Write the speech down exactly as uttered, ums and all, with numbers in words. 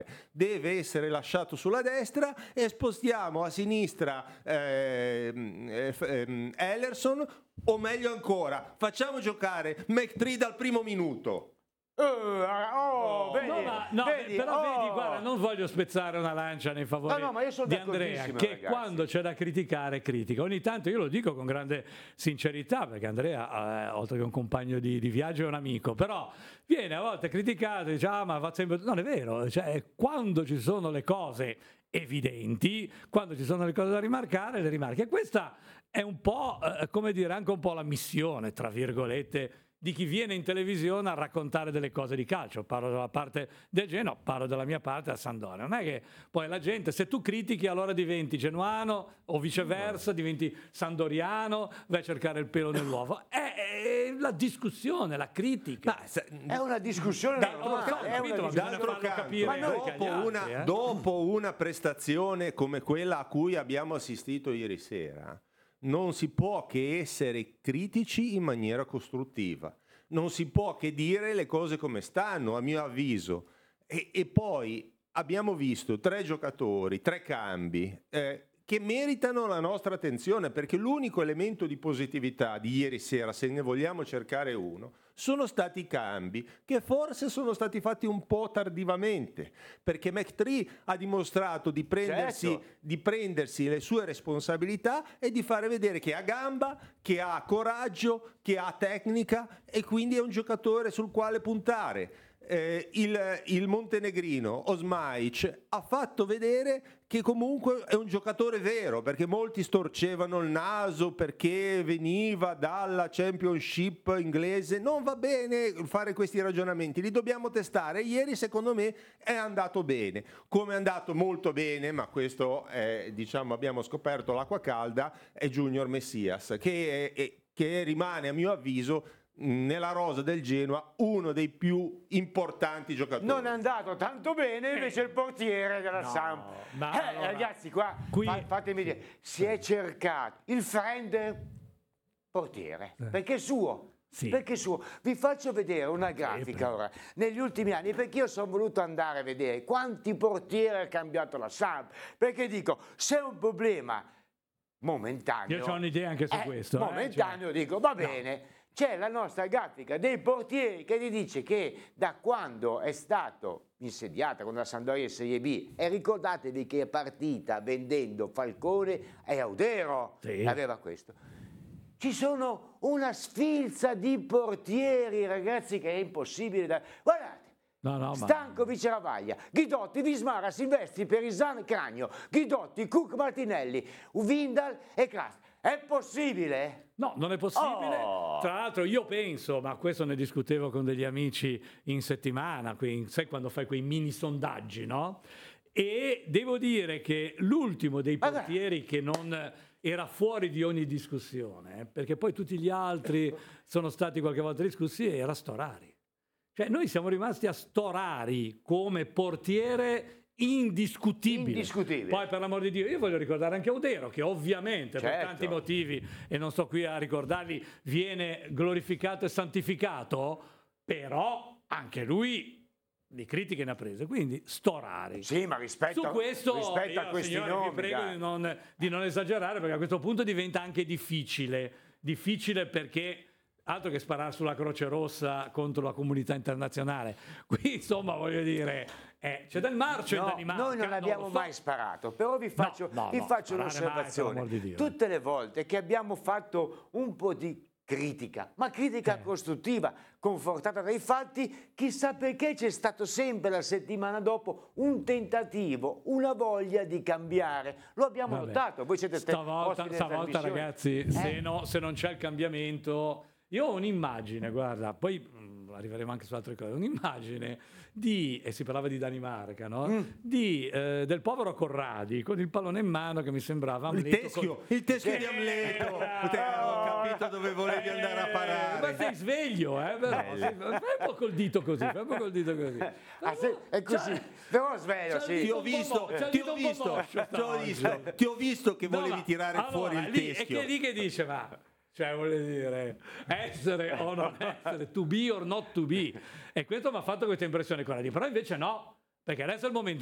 deve essere lasciato sulla destra e spostiamo a sinistra ehm, ehm, Ellerson, o meglio ancora facciamo giocare McTree dal primo minuto. Uh, oh, no, vedi, no, ma, no vedi, però oh. vedi, guarda, non voglio spezzare una lancia nei favori no, no, ma io sono di Andrea, che ragazzi. quando c'è da criticare critica. Ogni tanto io lo dico con grande sincerità, perché Andrea, eh, oltre che un compagno di, di viaggio, è un amico, però viene a volte criticato e dice ah ma va sempre... non è vero, cioè quando ci sono le cose evidenti, quando ci sono le cose da rimarcare, le rimarchi. E questa è un po', eh, come dire, anche un po' la missione, tra virgolette, di chi viene in televisione a raccontare delle cose di calcio. Parlo della parte del Genoa, parlo della mia parte a Sampdoria. Non è che poi la gente, se tu critichi, allora diventi genuano o viceversa, diventi sandoriano, vai a cercare il pelo nell'uovo. È, è la discussione, la critica. Ma se, è una discussione normale, è una d'altro canto, ma dopo, una, altri, eh? dopo una prestazione come quella a cui abbiamo assistito ieri sera, non si può che essere critici in maniera costruttiva, non si può che dire le cose come stanno, a mio avviso. E, e poi abbiamo visto tre giocatori, tre cambi eh, che meritano la nostra attenzione, perché l'unico elemento di positività di ieri sera, se ne vogliamo cercare uno, sono stati i cambi, che forse sono stati fatti un po' tardivamente, perché McTree ha dimostrato di prendersi, certo. di prendersi le sue responsabilità e di fare vedere che ha gamba, che ha coraggio, che ha tecnica, e quindi è un giocatore sul quale puntare. Eh, il, il montenegrino Osmaic ha fatto vedere che comunque è un giocatore vero, perché molti storcevano il naso perché veniva dalla Championship inglese. Non va bene fare questi ragionamenti, li dobbiamo testare. Ieri secondo me è andato bene, come è andato molto bene, ma questo è, diciamo, abbiamo scoperto l'acqua calda, è Junior Messias, che, è, è, che rimane a mio avviso nella rosa del Genoa uno dei più importanti giocatori. Non è andato tanto bene invece il portiere della No, Samp. ma Eh, allora, ragazzi, qua qui... fa, fatemi dire, si è cercato il friend portiere, eh. perché è suo. Sì. Perché suo. Vi faccio vedere una grafica sì, ora negli ultimi anni, perché io sono voluto andare a vedere quanti portieri ha cambiato la Samp, perché dico, se è un problema momentaneo, io ho un'idea anche su eh, questo momentaneo, eh, cioè... dico va no. bene. C'è la nostra grafica dei portieri che ti dice che da quando è stato insediata con la Sampdoria in Serie B, e ricordatevi che è partita vendendo Falcone e Audero, sì. aveva questo. Ci sono una sfilza di portieri, ragazzi, che è impossibile da... Guardate, no, no, Stankovic, ma... Ravaglia, Ghidotti, Vismara, Silvestri, Perisan, Cragno, Ghidotti, Cook, Martinelli, Uvindal e Kras. È possibile? No, non è possibile. Oh. Tra l'altro io penso, ma questo ne discutevo con degli amici in settimana, qui, sai quando fai quei mini sondaggi, no? E devo dire che l'ultimo dei portieri che non era fuori di ogni discussione, perché poi tutti gli altri sono stati qualche volta discussi, era Storari. Cioè noi siamo rimasti a Storari come portiere indiscutibile. Indiscutibile. Poi per l'amor di Dio io voglio ricordare anche Audero, che ovviamente certo. per tanti motivi, e non sto qui a ricordarli, viene glorificato e santificato, però anche lui di critiche ne ha prese, quindi Storari. Sì, ma rispetto, su questo, rispetto io, a questi signori, nomi, vi prego di non, di non esagerare, perché a questo punto diventa anche difficile, difficile perché altro che sparare sulla Croce Rossa contro la comunità internazionale. Qui insomma voglio dire eh, c'è del marcio no, in Danimarca. Noi non abbiamo non so. mai sparato, però vi faccio, no, no, vi no, faccio sparare un'osservazione. mai, per l'amor di Dio. Tutte le volte che abbiamo fatto un po' di critica, ma critica eh. costruttiva, confortata dai fatti, chissà perché c'è stato sempre la settimana dopo un tentativo, una voglia di cambiare. Lo abbiamo Vabbè. notato, voi siete stavolta, stavolta ragazzi, eh? se, no, se non c'è il cambiamento, io ho un'immagine, guarda, poi mh, arriveremo anche su altre cose, un'immagine di, e si parlava di Danimarca, no? Mm. Di, eh, del povero Corradi con il pallone in mano che mi sembrava Amleto. Il teschio, con... il teschio di Amleto. Ho capito dove volevi eh, andare a parare. Ma sei sveglio, eh? Però, sì, fai un po' col dito così, fai un po' col dito così. Ah, sì, è così, cioè, però sveglio, sì. Ti ho visto, ti ho visto, ti ho visto, ti ho visto che no, volevi tirare allora, fuori il lì, teschio. E che lì che dice, ma... Cioè, vuole dire, essere o non essere, to be or not to be. E questo mi ha fatto questa impressione qua lì. Però invece no, Perché adesso è il momento